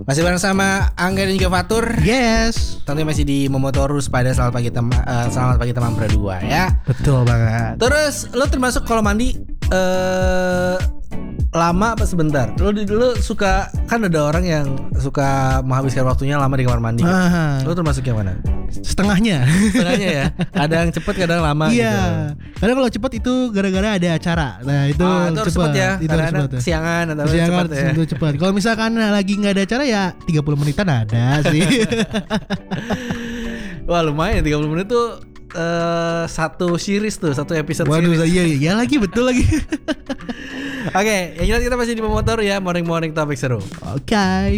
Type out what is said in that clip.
Masih bareng sama Angga dan juga Fatur. Yes. Tentunya masih di Momotorus pada selamat pagi teman berdua ya. Betul banget. Terus lo termasuk kalau mandi lama apa sebentar? Lo dulu suka, kan ada orang yang suka menghabiskan waktunya lama di kamar mandi. Lo termasuk yang mana? Setengahnya ya. Kadang cepet, kadang lama. Iya. Gitu. Karena kalau cepet itu gara-gara ada acara. Nah itu harus cepet ya. Itu harus cepet. Kesiangan atau Kesiangan cepet ya. itu cepet. Kalau misalkan lagi nggak ada acara ya 30 menitan ada sih. Wah lumayan 30 menit tuh satu series tuh, satu episode. Waduh, series. iya lagi betul lagi. Oke, yang jelas kita masih di Momotor ya, morning topic seru. Oke.